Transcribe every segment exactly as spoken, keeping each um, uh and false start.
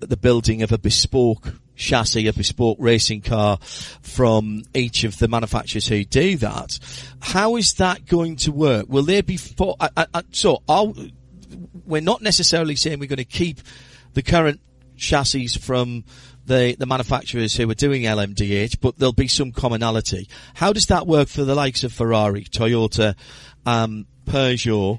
the building of a bespoke chassis, a bespoke racing car from each of the manufacturers who do that. How is that going to work? Will there be four, I, I, I, so are, we're not necessarily saying we're going to keep the current chassis from the, the manufacturers who are doing L M D H, but there'll be some commonality. How does that work for the likes of Ferrari, Toyota, um, Peugeot,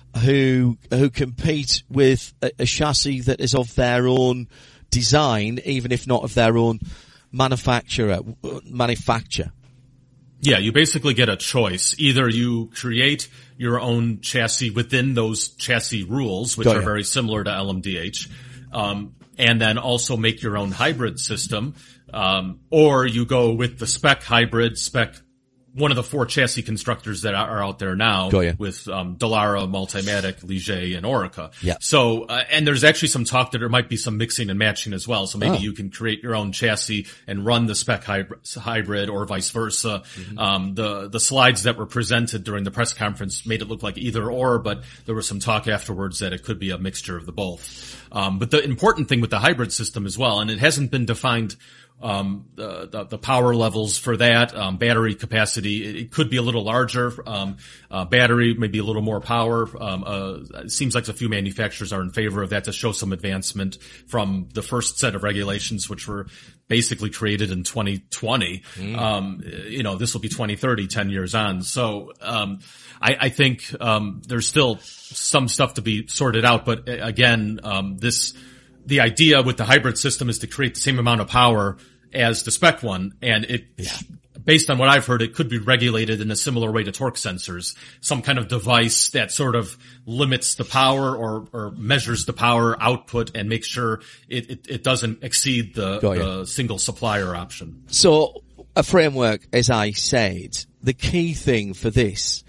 who, who compete with a, a chassis that is of their own design, even if not of their own manufacturer, manufacture? Yeah, you basically get a choice. Either you create your own chassis within those chassis rules, which Got are you. very similar to L M D H, um, and then also make your own hybrid system, um, or you go with the spec hybrid, spec one of the four chassis constructors that are out there now Got you. with um, Dallara, Multimatic, Ligier, and Orica. Yeah. So, uh, and there's actually some talk that there might be some mixing and matching as well. So maybe Oh. you can create your own chassis and run the spec hybrid, hybrid or vice versa. Mm-hmm. Um, the, the slides that were presented during the press conference made it look like either or, but there was some talk afterwards that it could be a mixture of the both. Um, but the important thing with the hybrid system as well, and it hasn't been defined um the, the the power levels for that, um battery capacity, it, it could be a little larger, um uh battery maybe a little more power. Um uh it seems like a few manufacturers are in favor of that to show some advancement from the first set of regulations, which were basically created in twenty twenty. Mm. Um you know, this will be twenty thirty, ten years on. So um I, I think um there's still some stuff to be sorted out, but again, um this the idea with the hybrid system is to create the same amount of power as the spec one, and it, yeah. based on what I've heard, it could be regulated in a similar way to torque sensors, some kind of device that sort of limits the power or, or measures the power output and makes sure it, it, it doesn't exceed the, the single supplier option. So a framework, as I said, the key thing for this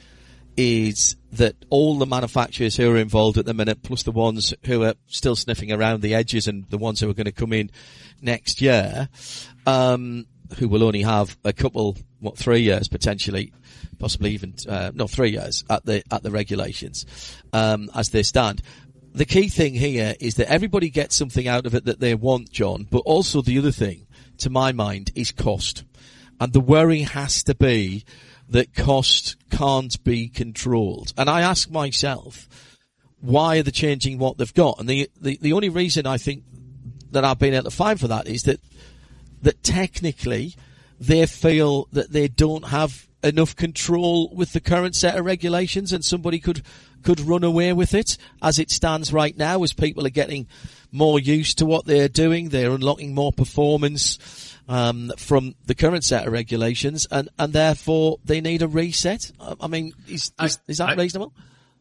is that all the manufacturers who are involved at the minute, plus the ones who are still sniffing around the edges and the ones who are going to come in next year, um, who will only have a couple, what, three years potentially, possibly even, uh, no, three years at the, at the regulations, um, as they stand. The key thing here is that everybody gets something out of it that they want, John, but also the other thing, to my mind, is cost. And the worry has to be that cost can't be controlled. And I ask myself, why are they changing what they've got? And the, the, the only reason I think that I've been able to find for that is that, that technically they feel that they don't have enough control with the current set of regulations, and somebody could, could run away with it as it stands right now, as people are getting more used to what they're doing. They're unlocking more performance Um, from the current set of regulations, and, and therefore they need a reset. I mean, is, is, is that I, reasonable?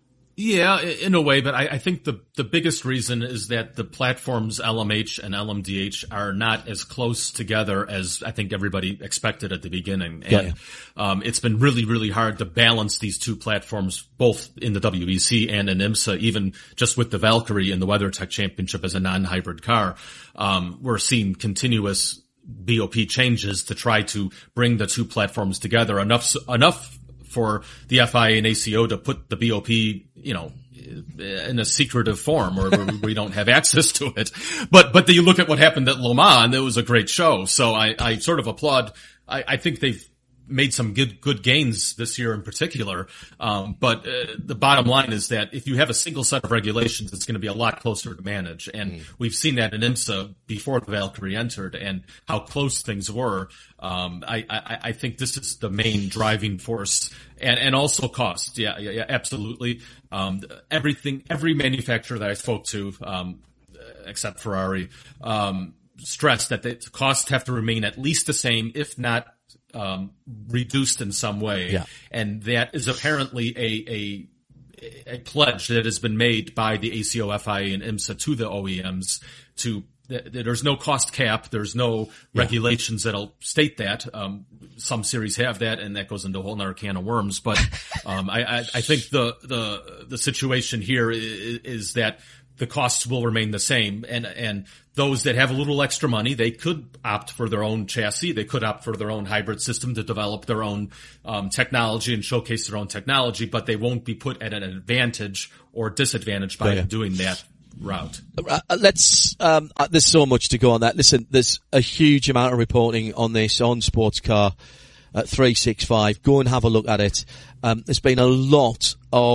Yeah, in a way, but I, I think the, the biggest reason is that the platforms L M H and L M D H are not as close together as I think everybody expected at the beginning. And, yeah. um, it's been really, really hard to balance these two platforms, both in the W E C and in IMSA, even just with the Valkyrie in the WeatherTech Championship as a non-hybrid car. Um, we're seeing continuous B O P changes to try to bring the two platforms together enough, enough for the F I A and A C O to put the B O P, you know, in a secretive form where we don't have access to it. But, but then you look at what happened at Le Mans, and it was a great show. So I, I sort of applaud. I, I think they've made some good, good gains this year in particular. Um, but uh, the bottom line is that if you have a single set of regulations, it's going to be a lot closer to manage. And mm. we've seen that in IMSA before the Valkyrie entered and how close things were. Um, I, I, I think this is the main driving force, and, and also cost. Yeah, yeah, yeah, absolutely. Um, everything, every manufacturer that I spoke to, um, except Ferrari, um, stressed that the costs have to remain at least the same, if not um reduced in some way. Yeah. And that is apparently a a a pledge that has been made by the A C O, F I A, and IMSA to the O E Ms to th- there's no cost cap, there's no yeah. regulations that'll state that. Um some series have that, and that goes into a whole nother can of worms. But um I, I I think the the the situation here is, is that the costs will remain the same, and and those that have a little extra money, they could opt for their own chassis, they could opt for their own hybrid system to develop their own um technology and showcase their own technology, but they won't be put at an advantage or disadvantage by yeah. doing that route. Uh, let's, um, uh, there's so much to go on that. Listen, there's a huge amount of reporting on this on Sportscar at three sixty-five. Go and have a look at it. Um, there's been a lot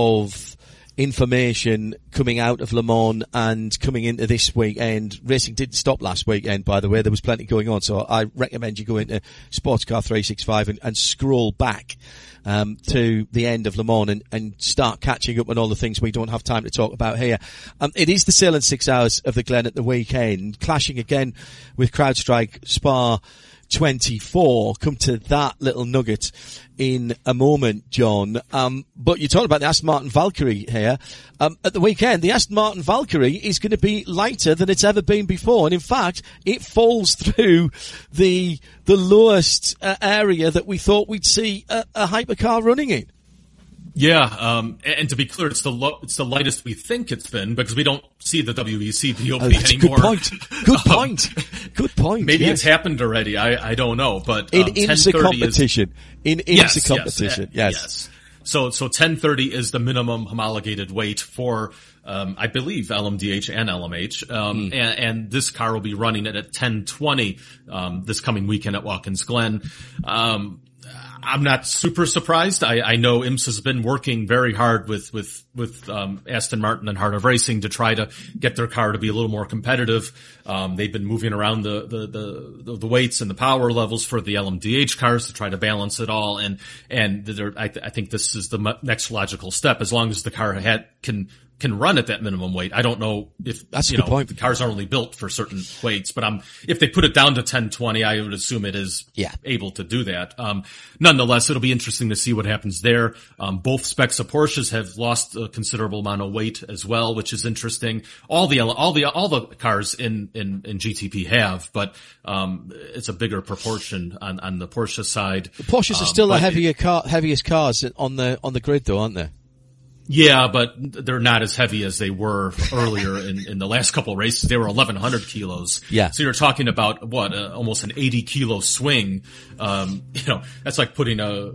of information coming out of Le Mans and coming into this weekend. Racing didn't stop last weekend, by the way. There was plenty going on, so I recommend you go into Sportscar three sixty-five and, and scroll back um, to the end of Le Mans and, and start catching up on all the things we don't have time to talk about here. Um, it is the Sailing Six Hours of the Glen at the weekend, clashing again with CrowdStrike Spa twenty-four. Come to that little nugget in a moment, John. Um, but you're talking about the Aston Martin Valkyrie here. Um, at the weekend, the Aston Martin Valkyrie is going to be lighter than it's ever been before. And in fact, it falls through the, the lowest uh, area that we thought we'd see a, a hypercar running in. Yeah, um, and to be clear, it's the lo- it's the lightest we think it's been because we don't see the W E C B O P oh, that's anymore. Good point. Good point. Good point. Maybe yes. it's happened already. I, I don't know, but um, in IMSA competition, is, in IMSA yes, competition, yes, yes. yes. So so ten thirty is the minimum homologated weight for um, I believe L M D H and L M H, um, mm. and, and this car will be running it at ten twenty um, this coming weekend at Watkins Glen. Um, I'm not super surprised. I, I know IMSA's been working very hard with, with, with, um, Aston Martin and Heart of Racing to try to get their car to be a little more competitive. Um, they've been moving around the, the, the, the weights and the power levels for the L M D H cars to try to balance it all. And, and I, th- I think this is the next logical step as long as the car had, can, can run at that minimum weight. I don't know if, That's you a good know, point. the cars are only built for certain weights, but I'm, if they put it down to ten twenty, I would assume it is yeah. able to do that. Um, nonetheless, it'll be interesting to see what happens there. Um, both specs of Porsches have lost a considerable amount of weight as well, which is interesting. All the, all the, all the cars in, in, in G T P have, but, um, it's a bigger proportion on, on the Porsche side. The Porsches um, are still the but- heavier car, heaviest cars on the, on the grid though, aren't they? Yeah, but they're not as heavy as they were earlier in, in the last couple of races. They were eleven hundred kilos. Yeah. So you're talking about what, uh, almost an eighty kilo swing. Um, you know, that's like putting a,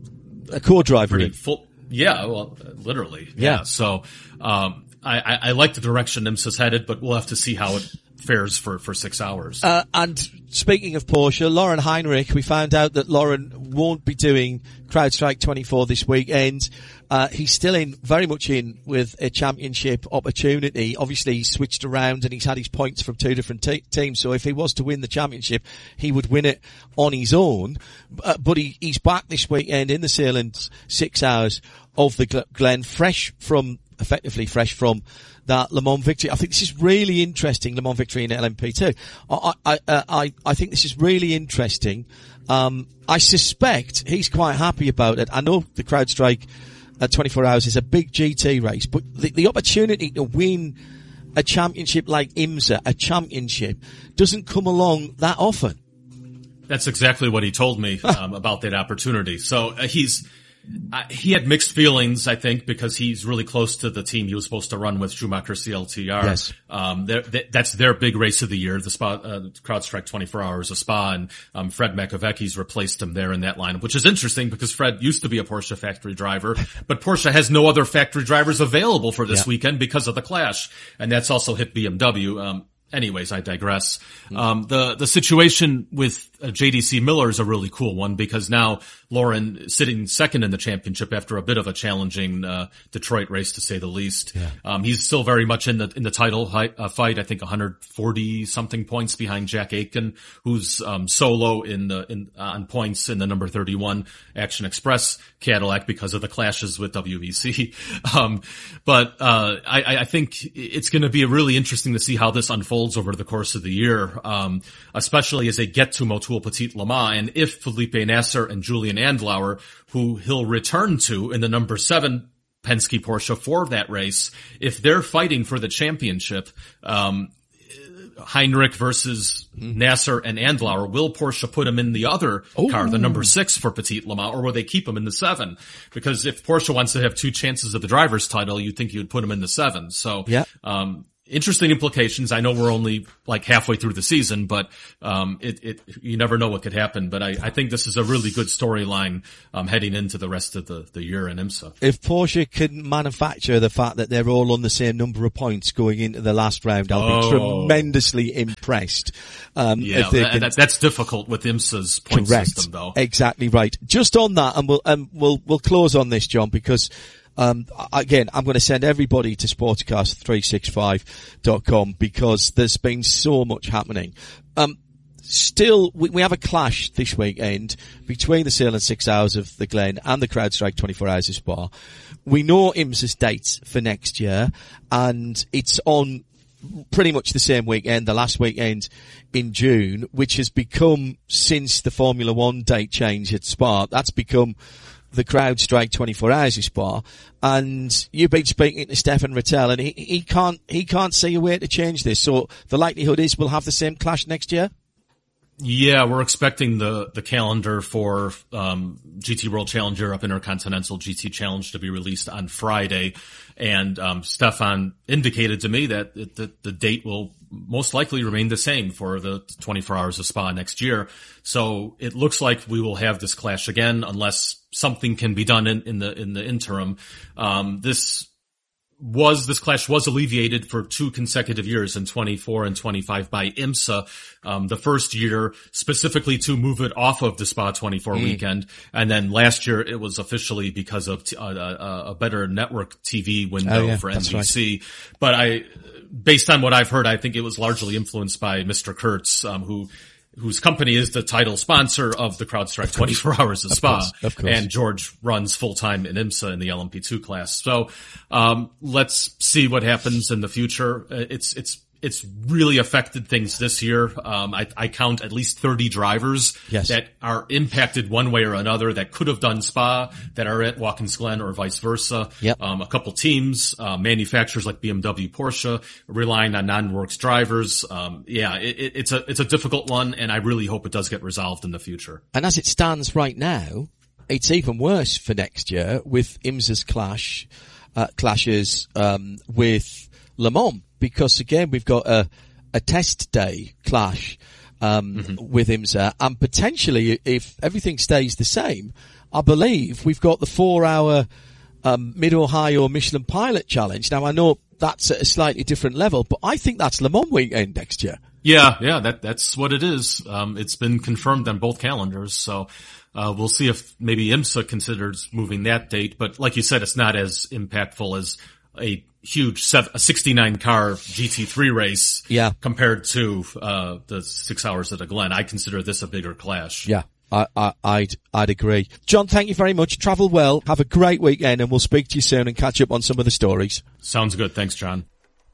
A core driver pretty in. full, yeah, well, literally. Yeah. Yeah. So, um, I, I, I like the direction IMSA's headed, but we'll have to see how it fares for, for six hours. Uh, and speaking of Porsche, Lauren Heinrich, we found out that Lauren won't be doing CrowdStrike twenty-four this weekend. Uh, he's still in, very much in with a championship opportunity. Obviously, he's switched around and he's had his points from two different te- teams. So if he was to win the championship, he would win it on his own. Uh, but he, he's back this weekend in the Sailing Six Hours of the Glen, fresh from, effectively fresh from that Le Mans victory. I think this is really interesting, Le Mans victory in L M P two. I, I, uh, I, I think this is really interesting. Um, I suspect he's quite happy about it. I know the CrowdStrike at twenty-four hours is a big G T race, but the, the opportunity to win a championship like IMSA, a championship, doesn't come along that often. That's exactly what he told me um, about that opportunity. So uh, he's uh, he had mixed feelings, I think, because he's really close to the team he was supposed to run with, Schumacher C L T R. Yes. Um, th- that's their big race of the year, the Spa, uh, CrowdStrike twenty-four hours of Spa, and um, Fred Makovecki's replaced him there in that lineup, which is interesting because Fred used to be a Porsche factory driver, but Porsche has no other factory drivers available for this yeah. weekend because of the clash, and that's also hit B M W. Um, Anyways, I digress. Um, the, the situation with uh, J D C Miller is a really cool one because now Lauren sitting second in the championship after a bit of a challenging, uh, Detroit race to say the least. Yeah. Um, he's still very much in the, in the title hi- uh, fight. I think one hundred forty something points behind Jack Aitken, who's, um, solo in the, in, uh, on points in the number thirty-one Action Express Cadillac because of the clashes with W E C. Um, but, uh, I, I think it's going to be really interesting to see how this unfolds over the course of the year, um, especially as they get to Motul Petit Le Mans, and if Felipe Nasser and Julian Andlauer, who he'll return to in the number seven Penske Porsche for that race, if they're fighting for the championship, um, Heinrich versus mm. Nasser and Andlauer, will Porsche put him in the other Ooh. car, the number six for Petit Le Mans, or will they keep him in the seven? Because if Porsche wants to have two chances of the driver's title, you'd think you would put him in the seven. So, yeah. um, interesting implications. I know we're only like halfway through the season, but um, it, it you never know what could happen. But I, I think this is a really good storyline um, heading into the rest of the, the year in IMSA. If Porsche can manufacture the fact that they're all on the same number of points going into the last round, I'll oh. be tremendously impressed. Um, yeah, if they that, can... that, that's difficult with IMSA's point Correct. system, though. Exactly right. Just on that, and we'll um, we'll we'll close on this, John, because. Um, again, I'm going to send everybody to sportscast three sixty-five dot com because there's been so much happening. Um, still, we, we have a clash this weekend between the Sale and Six Hours of the Glen and the CrowdStrike twenty-four Hours of Spa. We know IMSA's dates for next year, and it's on pretty much the same weekend, the last weekend in June, which has become, since the Formula One date change at Spa, that's become the CrowdStrike twenty-four Hours of Spa, and you've been speaking to Stefan Rattel, and he, he can't he can't see a way to change this. So the likelihood is we'll have the same clash next year. Yeah, we're expecting the the calendar for um G T World Challenge Europe Intercontinental G T Challenge to be released on Friday, and um Stefan indicated to me that it, the, the date will most likely remain the same for the twenty-four Hours of Spa next year. So it looks like we will have this clash again unless something can be done in, in the in the interim. Um this was this clash was alleviated for two consecutive years in twenty-four and twenty-five by IMSA. Um, the first year specifically to move it off of the Spa twenty-four mm. weekend, and then last year it was officially because of t- uh, uh, a better network T V window oh, yeah, for N B C. Right. But I, based on what I've heard, I think it was largely influenced by Mister Kurtz, um, who. whose company is the title sponsor of the CrowdStrike twenty-four Hours of, of Spa. Course, of course. And George runs full-time in IMSA in the L M P two class. So, um, let's see what happens in the future. It's, it's, it's really affected things this year. Um, I, I count at least thirty drivers yes. that are impacted one way or another that could have done Spa that are at Watkins Glen or vice versa. Yep. Um, a couple teams, uh, manufacturers like B M W, Porsche, relying on non-works drivers. Um, yeah, it, it, it's a, it's a difficult one, and I really hope it does get resolved in the future. And as it stands right now, it's even worse for next year with IMSA's clash, uh, clashes, um, with Le Mans. Because again, we've got a, a test day clash, um, mm-hmm. with IMSA, and potentially, if everything stays the same, I believe we've got the four hour, um, Mid-Ohio Michelin Pilot Challenge. Now I know that's at a slightly different level, but I think that's Le Mans weekend next year. Yeah, yeah, that, that's what it is. Um, it's been confirmed on both calendars, so, uh, we'll see if maybe IMSA considers moving that date, but like you said, it's not as impactful as a huge seven, a sixty-nine car G T three race yeah. compared to uh the six hours at a Glen. I consider this a bigger clash. Yeah, I, I, I'd, I'd agree. John, thank you very much. Travel well. Have a great weekend, and we'll speak to you soon and catch up on some of the stories. Sounds good. Thanks, John.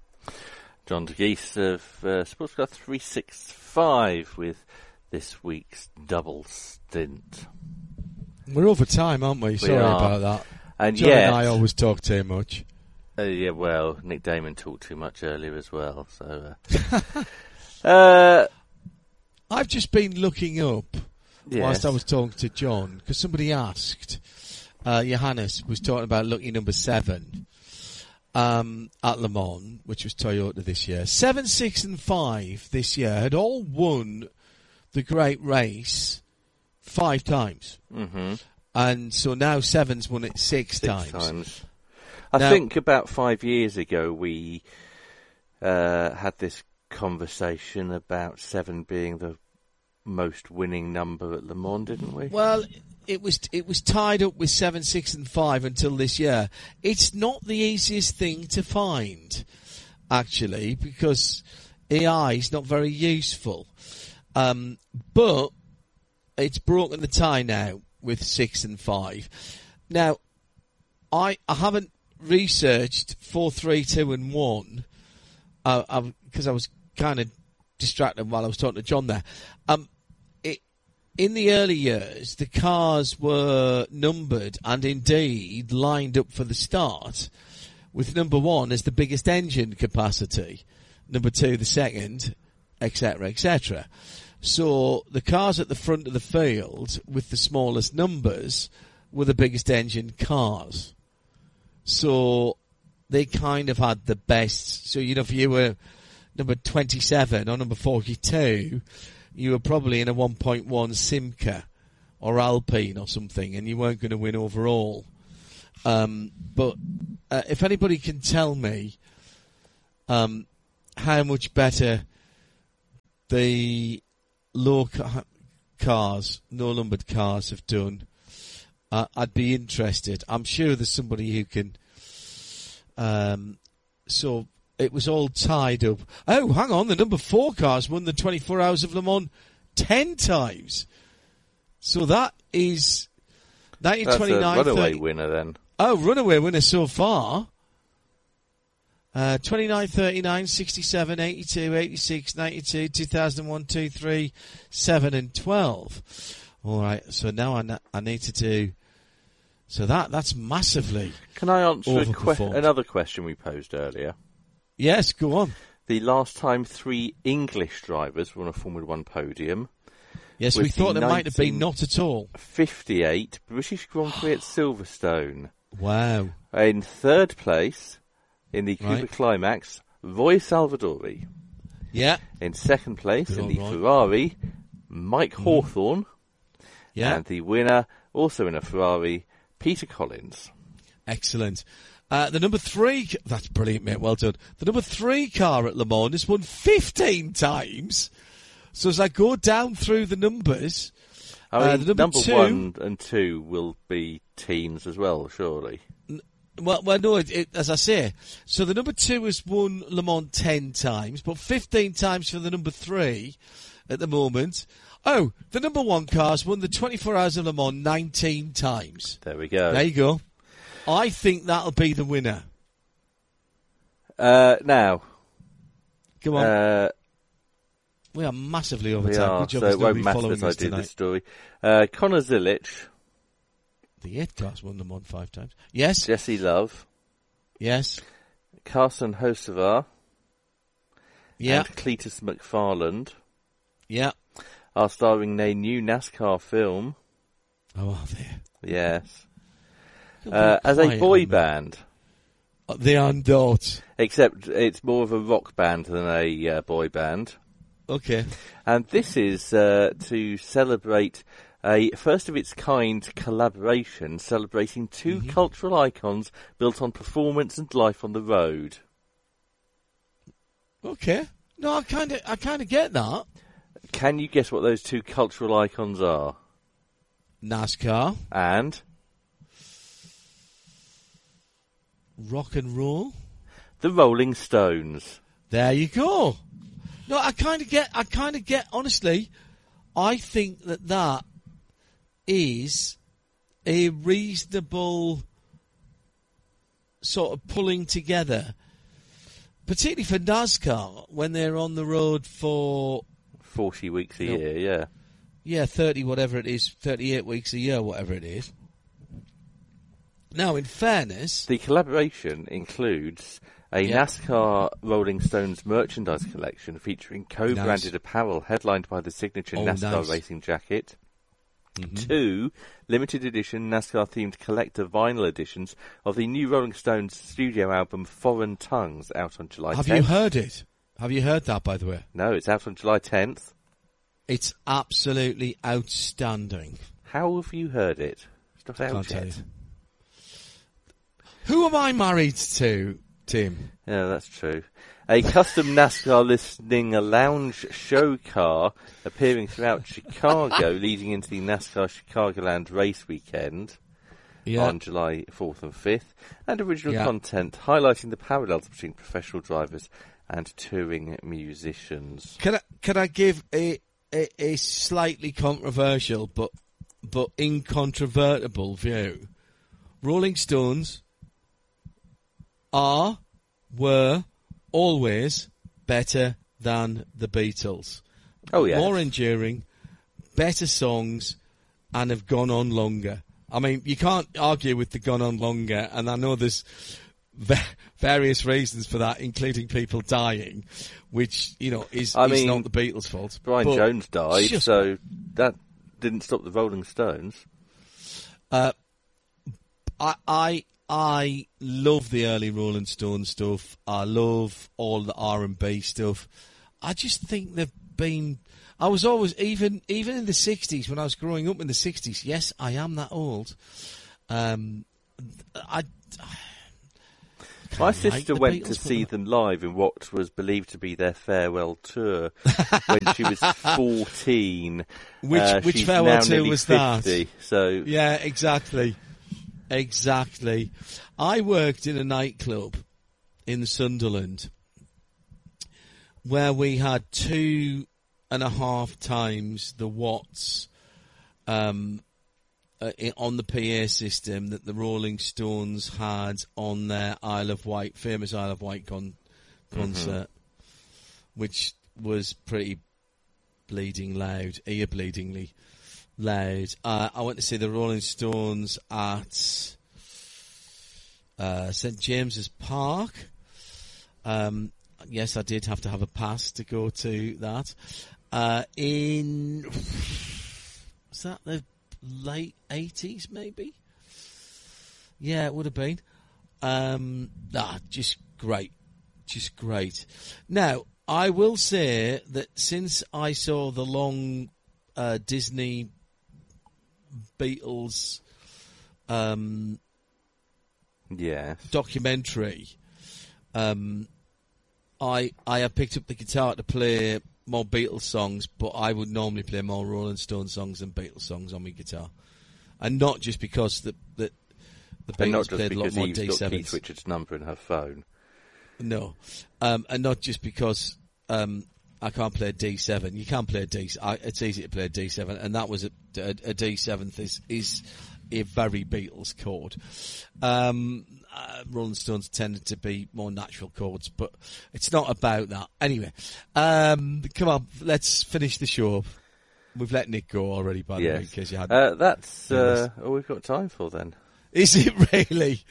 John DeGeese of uh, Sportscar three sixty-five with this week's double stint. We're over time, aren't we? Sorry we about that. And John yet, and I always talk too much. Uh, yeah, well, Nick Damon talked too much earlier as well. So, uh, uh, I've just been looking up yes. whilst I was talking to John because somebody asked. Uh, Johannes was talking about lucky number seven um, at Le Mans, which was Toyota this year. Seven, six, and five this year had all won the great race five times, mm-hmm. and so now seven's won it six, six times. times. I now, think about five years ago we uh, had this conversation about seven being the most winning number at Le Mans, didn't we? Well, it was it was tied up with seven, six, and five until this year. It's not the easiest thing to find, actually, because A I is not very useful. Um, but it's broken the tie now with six and five. Now, I I haven't researched four, three, two, and one because uh, I was kind of distracted while I was talking to John there. Um, it, in the early years, the cars were numbered and indeed lined up for the start, with number one as the biggest engine capacity, number two the second, et cetera, et cetera. So the cars at the front of the field with the smallest numbers were the biggest engine cars. So they kind of had the best. So, you know, if you were number twenty-seven or number forty-two, you were probably in a one point one Simca or Alpine or something, and you weren't going to win overall. Um, but uh, if anybody can tell me um, how much better the low ca- cars, no numbered cars have done, uh, I'd be interested. I'm sure there's somebody who can. Um, so it was all tied up. Oh, hang on, the number four cars won the twenty-four Hours of Le Mans ten times. So that is nineteen twenty-nine. That's a runaway thirty winner then. Oh, runaway winner so far. Uh, twenty-nine, thirty-nine, sixty-seven, eighty-two, eighty-six, ninety-two, two thousand one, two, three, seven, and twelve. All right, so now I, na- I need to do. So that that's massively. Can I answer a que- overperformed. another question we posed earlier? Yes, go on. The last time three English drivers were on a Formula One podium. Yes, was we thought the it might have been not at all. fifty-eight British Grand Prix at Silverstone. Wow. In third place, in the Cooper Right. Climax, Roy Salvadori. Yeah. In second place, Good in old the Roy. Ferrari, Mike Mm. Hawthorne. Yeah. And the winner, also in a Ferrari, Peter Collins. Excellent. Uh, the number three, that's brilliant, mate. Well done. The number three car at Le Mans has won fifteen times. So as I go down through the numbers, I uh, mean, the number, number two, one and two will be teams as well, surely. Well, well, no, it, it, as I say, so the number two has won Le Mans ten times, but fifteen times for the number three at the moment. Oh, the number one car's won the twenty-four Hours of Le Mans nineteen times. There we go. There you go. I think that'll be the winner. Uh, now, Come on. uh, we are massively over we time. are, Good job so there's it won't nobody matter following as I us do tonight. this story. Uh, Connor Zilic, The eight car's won Le Mans five times. Yes. Jesse Love, Yes. Carson Hocevar, Yeah. and Cletus McFarland Yeah. are starring in a new NASCAR film. Oh, are they? Yes. You're Uh, very as a quiet boy on me. band. Uh, They are not. Except it's more of a rock band than a uh, boy band. Okay. And this is uh, to celebrate a first-of-its-kind collaboration celebrating two Mm-hmm. cultural icons built on performance and life on the road. Okay. No, I kind of, I kind of get that. Can you guess what those two cultural icons are? NASCAR, And rock and roll. the Rolling Stones. There you go. No, I kind of get, I kind of get, honestly, I think that that is a reasonable sort of pulling together, particularly for NASCAR when they're on the road for, Forty weeks a Yep. year, yeah. yeah, thirty, whatever it is, thirty-eight weeks a year, whatever it is. Now, in fairness, The collaboration includes a Yeah. NASCAR Rolling Stones merchandise collection featuring co-branded Nice. apparel headlined by the signature Oh, NASCAR nice. racing jacket. Mhm. Two limited edition NASCAR-themed collector vinyl editions of the new Rolling Stones studio album Foreign Tongues, out on July have tenth. you heard it? Have you heard that, by the way? No, it's out on July tenth. It's absolutely outstanding. How have you heard it? It's not out Can't tell yet. you. Who am I married to, Tim? Yeah, that's true. A custom NASCAR listening a lounge show car appearing throughout Chicago, leading into the NASCAR Chicagoland race weekend Yeah. on July fourth and fifth, and original Yeah. content highlighting the parallels between professional drivers and touring musicians. Can I can I give a a, a slightly controversial but but incontrovertible view? Rolling Stones are, were, always better than the Beatles. Oh, yes. More enduring, better songs, and have gone on longer. I mean, you can't argue with the gone on longer, and I know there's va- various reasons for that, including people dying, which, you know, is, I is mean, not the Beatles' fault. Brian But Jones died, just- so that didn't stop the Rolling Stones. Uh, I, I, I love the early Rolling Stone stuff. I love all the R and B stuff. I just think they've been... I was always, even even in the sixties, when I was growing up in the sixties, yes, I am that old, um, I... My sister like went Beatles, to see them live in what was believed to be their farewell tour when she was fourteen. Which uh, which she's farewell now tour nearly was fifty, that? So yeah, exactly, exactly. I worked in a nightclub in Sunderland where we had two and a half times the watts um, uh, on the P A system that the Rolling Stones had on their Isle of Wight, famous Isle of Wight con- concert, mm-hmm. which was pretty bleeding loud, ear-bleedingly loud. Uh, I went to see the Rolling Stones at uh, Saint James's Park. Um, yes, I did have to have a pass to go to that. Uh, in, was that the late eighties, maybe? Yeah, it would have been. Um, ah, just great. Just great. Now, I will say that since I saw the long uh, Disney Beatles um, yes. documentary, um, I I have picked up the guitar to play more Beatles songs, but I would normally play more Rolling Stone songs than Beatles songs on my guitar, and not just because the the, the Beatles played a lot more D sevens. Got Keith Richards' number in her phone. No, um, and not just because um, I can't play a D seven. You can't play a D. I, it's easy to play a D seven, and that was a, a, a D seventh is is a very Beatles chord. Um, uh, Rolling Stones tended to be more natural chords, but it's not about that. Anyway, um, come on, let's finish the show. We've let Nick go already, by the yes. way, in case you had. Uh, that's uh, all we've got time for then. Is it really?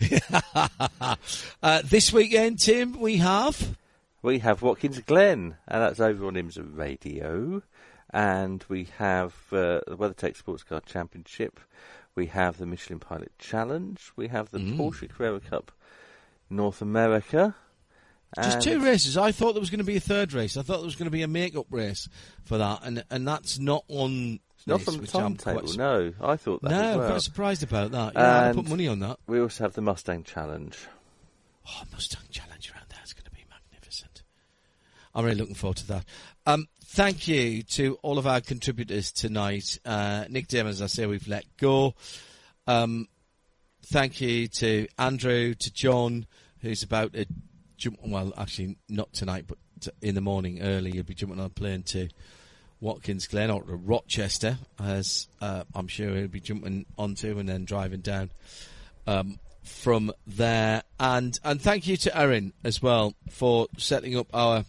uh, this weekend, Tim, we have... We have Watkins Glen, and that's over on I M S A Radio. And we have uh, the WeatherTech Sports Car Championship. We have the Michelin Pilot Challenge. We have the mm. Porsche Carrera Cup North America. Just two races. I thought there was going to be a third race. I thought there was going to be a make-up race for that, and and that's not on... Not from the timetable, no. I thought that no, as well. I'm quite surprised about that. Yeah, I'd put money on that. We also have the Mustang Challenge. Oh, Mustang Challenge around there is going to be magnificent. I'm really looking forward to that. Um, thank you to all of our contributors tonight. Uh, Nick Damon, as I say, we've let go. Um, thank you to Andrew, to John, who's about to jump, well, actually not tonight, but in the morning early, he'll be jumping on a plane to Watkins Glen or to Rochester, as uh, I'm sure he'll be jumping onto and then driving down um, from there. And and thank you to Erin as well for setting up our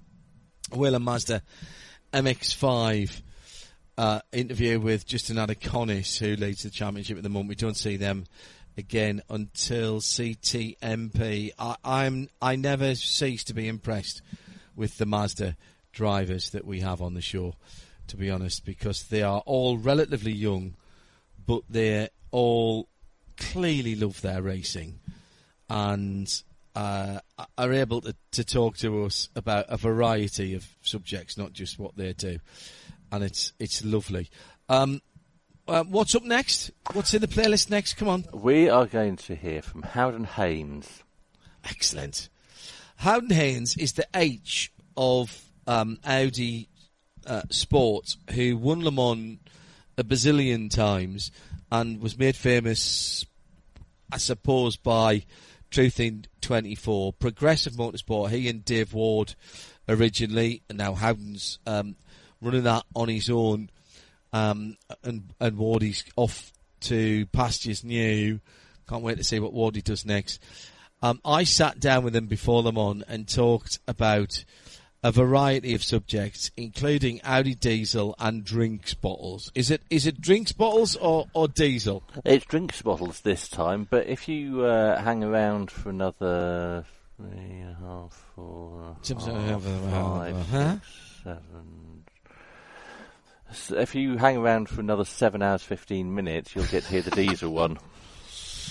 Whelen Mazda M X five uh, interview with Justin Adaconis, who leads the championship at the moment. We don't see them again until C T M P. I, I'm I never cease to be impressed with the Mazda drivers that we have on the show, to be honest, because they are all relatively young, but they all clearly love their racing and uh, are able to, to talk to us about a variety of subjects, not just what they do, and it's it's lovely. Um, uh, what's up next? What's in the playlist next? Come on. We are going to hear from Howden Haynes. Excellent. Howden Haynes is the H of Um, Audi uh, Sport, who won Le Mans a bazillion times and was made famous, I suppose, by Truthin twenty-four. Progressive Motorsport, he and Dave Ward originally, and now Howden's um, running that on his own, um, and, and Wardy's off to pastures new. Can't wait to see what Wardy does next. Um, I sat down with him before Le Mans and talked about a variety of subjects, including Audi diesel and drinks bottles. Is it is it drinks bottles or, or diesel? It's drinks bottles this time, but if you uh, hang around for another three and a half, four, half, five, huh? six, seven... So if you hang around for another seven hours, fifteen minutes, you'll get to hear the diesel one.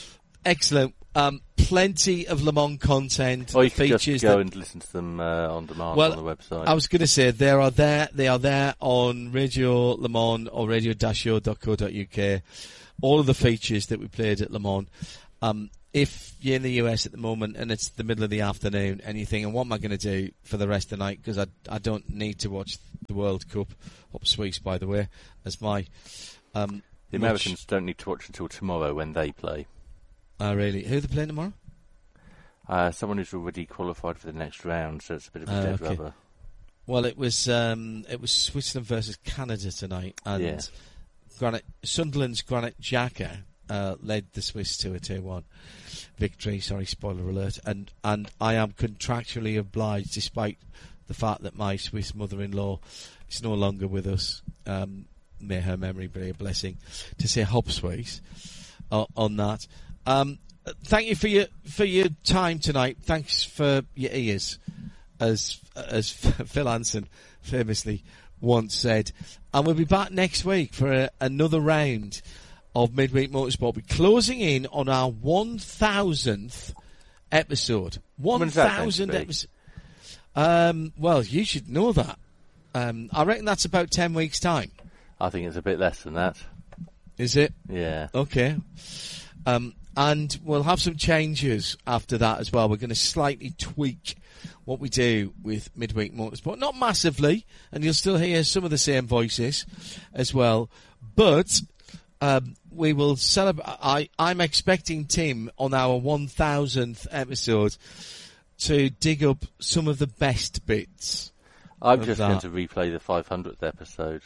excellent. Um, plenty of Le Mans content. Or you can features just go that, and listen to them uh, on demand well, on the website. I was going to say they are there. They are there on Radio Le Mans or radio dash show dot co dot uk. All of the features that we played at Le Mans. Um, if you're in the U S at the moment and it's the middle of the afternoon and you're thinking, what am I going to do for the rest of the night? Because I, I don't need to watch the World Cup. Up Swiss, by the way, as my... Um, the Americans much... don't need to watch until tomorrow when they play. Oh, really? Who are they playing tomorrow? Uh, someone who's already qualified for the next round, so it's a bit of a uh, dead okay. rubber. Well, it was um, it was Switzerland versus Canada tonight, and yeah. Granit Sunderland's Granit Xhaka uh, led the Swiss to a two one victory. Sorry, spoiler alert. And and I am contractually obliged, despite the fact that my Swiss mother-in-law is no longer with us. Um, may her memory be a blessing. To say Hop Swiss uh, on that. Um, Thank you for your for your time tonight. Thanks for your ears, as as Phil Anson famously once said. And we'll be back next week for a, another round of Midweek Motorsport. We're closing in on our one thousandth episode. One thousand episode. Um, well, you should know that. Um, I reckon that's about ten weeks' time. I think it's a bit less than that. Is it? Yeah. Okay. Um. And we'll have some changes after that as well. We're going to slightly tweak what we do with Midweek Motorsport. Not massively, and you'll still hear some of the same voices as well. But um, we will celebrate. I, I'm expecting Tim on our one thousandth episode to dig up some of the best bits. I'm just that. going to replay the five hundredth episode.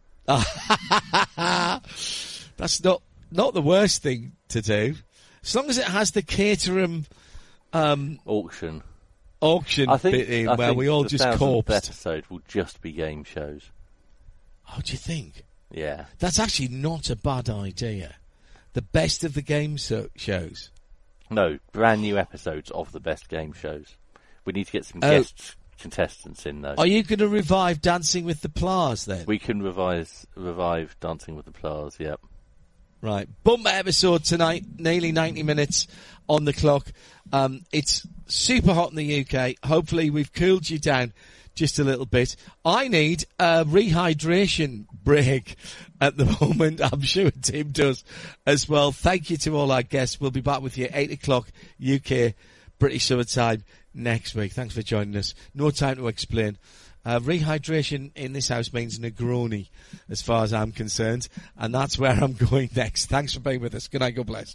That's not not the worst thing to do. As long as it has the Caterham um, auction auction I think, bit in I where think we all the just corpsed. corpsed. Episode will just be game shows. Oh, do you think? Yeah. That's actually not a bad idea. The best of the game so- shows. No, brand new episodes of the best game shows. We need to get some oh. guest contestants in though. Are you going to revive Dancing with the Plas then? We can revise, revive Dancing with the Plas, yep. Right, bumper episode tonight, nearly ninety minutes on the clock. Um, it's super hot in the U K. Hopefully we've cooled you down just a little bit. I need a rehydration break at the moment. I'm sure Tim does as well. Thank you to all our guests. We'll be back with you at eight o'clock U K British Summer Time next week. Thanks for joining us. No time to explain. Uh, rehydration in this house means Negroni, as far as I'm concerned, and that's where I'm going next. Thanks for being with us. Good night, God bless.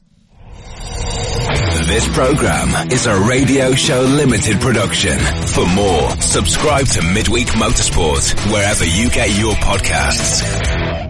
This program is a Radio Show Limited production. For more, subscribe to Midweek Motorsport wherever you get your podcasts.